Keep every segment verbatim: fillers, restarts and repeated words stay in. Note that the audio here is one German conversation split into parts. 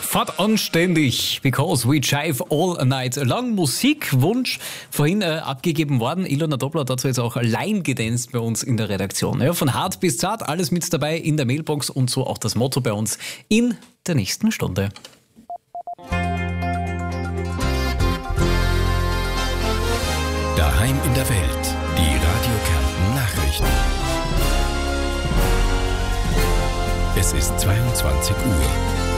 Fahrt anständig, because we jive all night long. Musikwunsch vorhin äh, abgegeben worden. Ilona Doppler hat dazu jetzt auch allein gedanzt bei uns in der Redaktion. Ja, von hart bis zart, alles mit dabei in der Mailbox und so auch das Motto bei uns in der nächsten Stunde. Daheim in der Welt, die Radio Kärnten Nachrichten. Es ist zweiundzwanzig Uhr.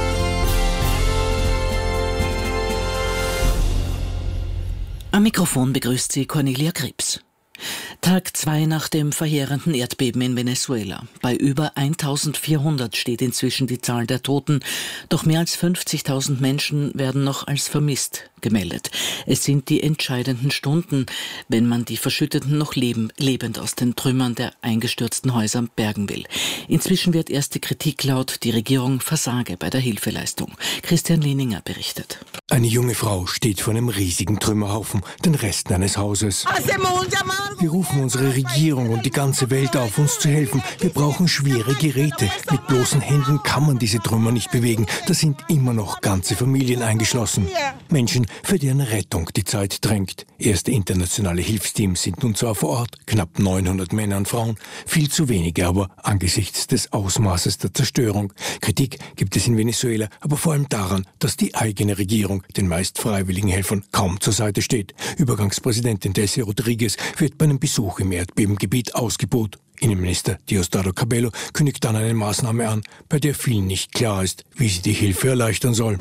Am Mikrofon begrüßt sie Cornelia Krebs. Tag zwei nach dem verheerenden Erdbeben in Venezuela. Bei über eintausendvierhundert steht inzwischen die Zahl der Toten, doch mehr als fünfzigtausend Menschen werden noch als vermisst gemeldet. Es sind die entscheidenden Stunden, wenn man die Verschütteten noch leben, lebend aus den Trümmern der eingestürzten Häuser bergen will. Inzwischen wird erste Kritik laut, die Regierung versage bei der Hilfeleistung. Christian Lehninger berichtet. Eine junge Frau steht vor einem riesigen Trümmerhaufen, den Resten eines Hauses. Wir rufen unsere Regierung und die ganze Welt auf, uns zu helfen. Wir brauchen schwere Geräte. Mit bloßen Händen kann man diese Trümmer nicht bewegen. Da sind immer noch ganze Familien eingeschlossen. Menschen, für deren Rettung die Zeit drängt. Erste internationale Hilfsteams sind nun zwar vor Ort, knapp neunhundert Männer und Frauen, viel zu wenige aber angesichts des Ausmaßes der Zerstörung. Kritik gibt es in Venezuela, aber vor allem daran, dass die eigene Regierung den meist freiwilligen Helfern kaum zur Seite steht. Übergangspräsidentin Delcy Rodriguez wird bei einem Besuch im Erdbebengebiet ausgebuht. Innenminister Diosdado Cabello kündigt dann eine Maßnahme an, bei der vielen nicht klar ist, wie sie die Hilfe erleichtern soll.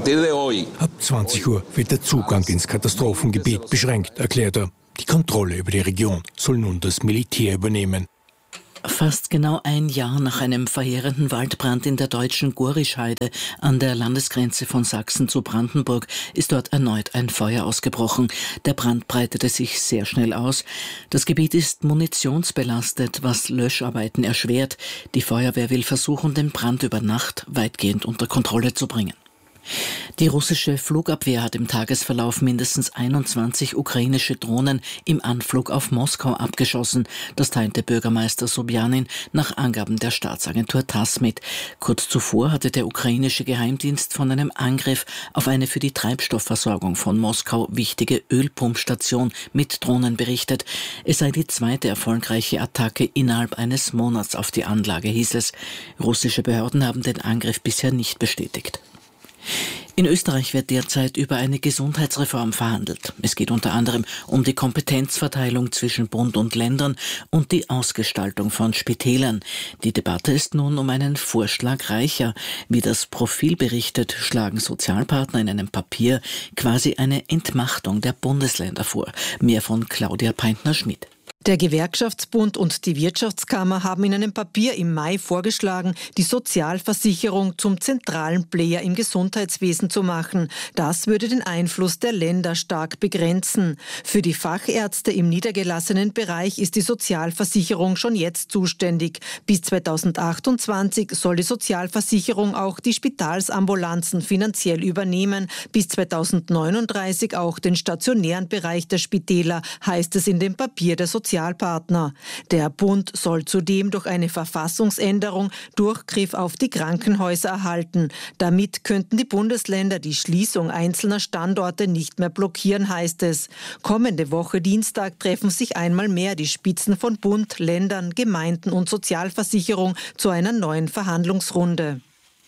Ab zwanzig Uhr wird der Zugang ins Katastrophengebiet beschränkt, erklärt er. Die Kontrolle über die Region soll nun das Militär übernehmen. Fast genau ein Jahr nach einem verheerenden Waldbrand in der deutschen Gorischheide an der Landesgrenze von Sachsen zu Brandenburg ist dort erneut ein Feuer ausgebrochen. Der Brand breitete sich sehr schnell aus. Das Gebiet ist munitionsbelastet, was Löscharbeiten erschwert. Die Feuerwehr will versuchen, den Brand über Nacht weitgehend unter Kontrolle zu bringen. Die russische Flugabwehr hat im Tagesverlauf mindestens einundzwanzig ukrainische Drohnen im Anflug auf Moskau abgeschossen. Das teilte Bürgermeister Sobjanin nach Angaben der Staatsagentur TASS mit. Kurz zuvor hatte der ukrainische Geheimdienst von einem Angriff auf eine für die Treibstoffversorgung von Moskau wichtige Ölpumpstation mit Drohnen berichtet. Es sei die zweite erfolgreiche Attacke innerhalb eines Monats auf die Anlage, hieß es. Russische Behörden haben den Angriff bisher nicht bestätigt. In Österreich wird derzeit über eine Gesundheitsreform verhandelt. Es geht unter anderem um die Kompetenzverteilung zwischen Bund und Ländern und die Ausgestaltung von Spitälern. Die Debatte ist nun um einen Vorschlag reicher. Wie das Profil berichtet, schlagen Sozialpartner in einem Papier quasi eine Entmachtung der Bundesländer vor. Mehr von Claudia Peintner-Schmidt. Der Gewerkschaftsbund und die Wirtschaftskammer haben in einem Papier im Mai vorgeschlagen, die Sozialversicherung zum zentralen Player im Gesundheitswesen zu machen. Das würde den Einfluss der Länder stark begrenzen. Für die Fachärzte im niedergelassenen Bereich ist die Sozialversicherung schon jetzt zuständig. Bis zweitausendachtundzwanzig soll die Sozialversicherung auch die Spitalsambulanzen finanziell übernehmen. Bis zweitausendneununddreißig auch den stationären Bereich der Spitäler, heißt es in dem Papier der Sozialversicherung. Sozialpartner. Der Bund soll zudem durch eine Verfassungsänderung Durchgriff auf die Krankenhäuser erhalten. Damit könnten die Bundesländer die Schließung einzelner Standorte nicht mehr blockieren, heißt es. Kommende Woche Dienstag treffen sich einmal mehr die Spitzen von Bund, Ländern, Gemeinden und Sozialversicherung zu einer neuen Verhandlungsrunde.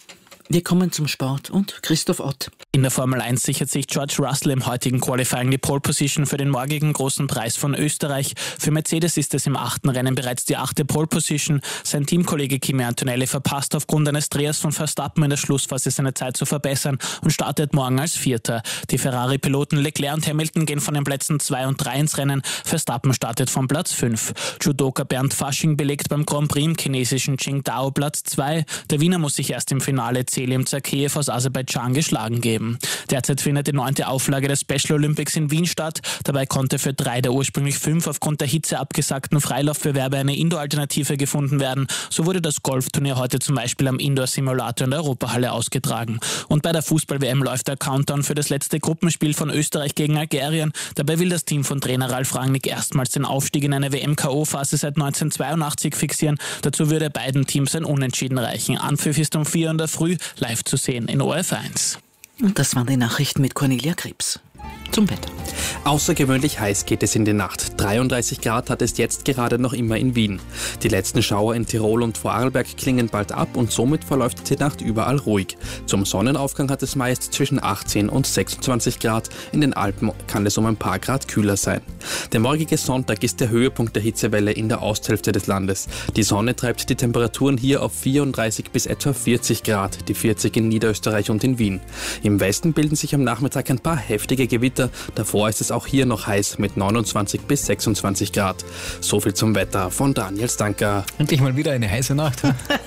Wir kommen zum Sport und Christoph Ott. In der Formel eins sichert sich George Russell im heutigen Qualifying die Pole Position für den morgigen großen Preis von Österreich. Für Mercedes ist es im achten Rennen bereits die achte Pole Position. Sein Teamkollege Kimi Antonelli verpasst aufgrund eines Drehers von Verstappen in der Schlussphase seine Zeit zu verbessern und startet morgen als Vierter. Die Ferrari-Piloten Leclerc und Hamilton gehen von den Plätzen zwei und drei ins Rennen. Verstappen startet von Platz fünf. Judoka Bernd Fasching belegt beim Grand Prix im chinesischen Qingdao Platz zwei. Der Wiener muss sich erst im Finale Selim Zakeev aus Aserbaidschan geschlagen geben. Derzeit findet die neunte Auflage der Special Olympics in Wien statt. Dabei konnte für drei der ursprünglich fünf aufgrund der Hitze abgesagten Freilaufbewerbe eine Indoor-Alternative gefunden werden. So wurde das Golfturnier heute zum Beispiel am Indoor-Simulator in der Europahalle ausgetragen. Und bei der Fußball-W M läuft der Countdown für das letzte Gruppenspiel von Österreich gegen Algerien. Dabei will das Team von Trainer Ralf Rangnick erstmals den Aufstieg in eine W M-K O-Phase seit neunzehnhundertzweiundachtzig fixieren. Dazu würde beiden Teams ein Unentschieden reichen. Anpfiff ist um vier in der Früh. live zu sehen in O R F eins. Und das waren die Nachrichten mit Cornelia Krebs. Zum Wetter. Außergewöhnlich heiß geht es in die Nacht. dreiunddreißig Grad hat es jetzt gerade noch immer in Wien. Die letzten Schauer in Tirol und Vorarlberg klingen bald ab und somit verläuft die Nacht überall ruhig. Zum Sonnenaufgang hat es meist zwischen achtzehn und sechsundzwanzig Grad. In den Alpen kann es um ein paar Grad kühler sein. Der morgige Sonntag ist der Höhepunkt der Hitzewelle in der Osthälfte des Landes. Die Sonne treibt die Temperaturen hier auf vierunddreißig bis etwa vierzig Grad, die vierzig in Niederösterreich und in Wien. Im Westen bilden sich am Nachmittag ein paar heftige Gewitter. Davor ist es auch hier noch heiß mit neunundzwanzig bis sechsundzwanzig Grad. So viel zum Wetter von Daniel Stanker. Endlich mal wieder eine heiße Nacht.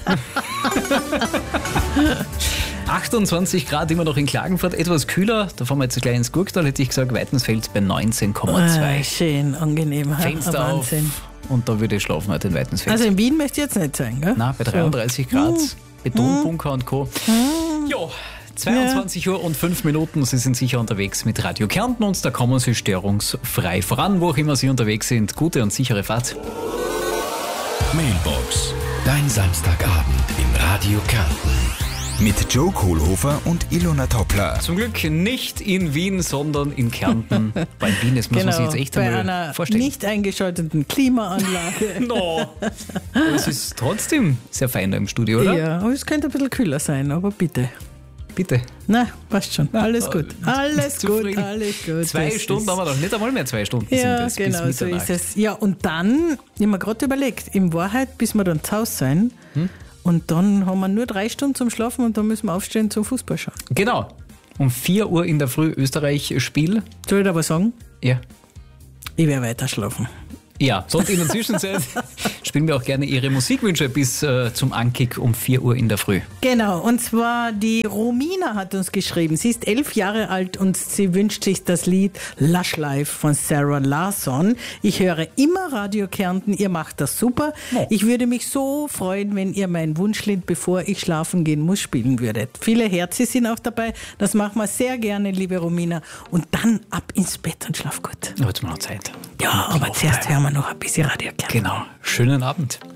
achtundzwanzig Grad immer noch in Klagenfurt, etwas kühler. Da fahren wir jetzt gleich ins Gurktal, hätte ich gesagt. Weitensfeld bei neunzehn Komma zwei. Ah, schön, angenehm. Fenster Wahnsinn. auf und da würde ich schlafen heute in Weitensfeld. Also in Wien möchte ich jetzt nicht sein, gell? Nein, bei dreiunddreißig Grad, Hm. Betonbunker und Co. Ja, zweiundzwanzig Uhr und fünf Minuten, Sie sind sicher unterwegs mit Radio Kärnten und da kommen Sie störungsfrei voran, wo auch immer Sie unterwegs sind. Gute und sichere Fahrt. Mailbox. Dein Samstagabend in Radio Kärnten. Mit Joe Kohlhofer und Ilona Toppler. Zum Glück nicht in Wien, sondern in Kärnten. Bei Wien ist, muss Genau, man sich jetzt echt bei einmal einer vorstellen. nicht eingeschalteten Klimaanlage. No. Aber es ist trotzdem sehr fein da im Studio, oder? Ja, aber es könnte ein bisschen kühler sein, aber bitte. Bitte. Na, passt schon. Alles gut. Alles gut, Zufrieden. alles gut. Zwei Das Stunden ist- haben wir doch nicht einmal mehr zwei Stunden. Ja, sind es genau, bis so Mitternacht. ist es. Ja, und dann, ich habe mir gerade überlegt, in Wahrheit, bis wir dann zu Hause sein, Hm? und dann haben wir nur drei Stunden zum Schlafen und dann müssen wir aufstehen zum Fußball schauen. Genau. Um vier Uhr in der Früh Österreich-Spiel. Soll ich da was sagen? Ja. Ich werde weiter schlafen. Ja, sonst in der Zwischenzeit spielen wir auch gerne Ihre Musikwünsche bis äh, zum Ankick um vier Uhr in der Früh. Genau, und zwar die Romina hat uns geschrieben. Sie ist elf Jahre alt und sie wünscht sich das Lied Lush Life von Sarah Larsson. Ich höre immer Radio Kärnten, ihr macht das super. Oh. Ich würde mich so freuen, wenn ihr mein Wunschlied, bevor ich schlafen gehen muss, spielen würdet. Viele Herzen sind auch dabei. Das machen wir sehr gerne, liebe Romina. Und dann ab ins Bett und schlaf gut. Da hat man noch Zeit. Ja, aber zuerst hören wir noch ein bisschen Radio Kärnten. Genau. Schönen Abend.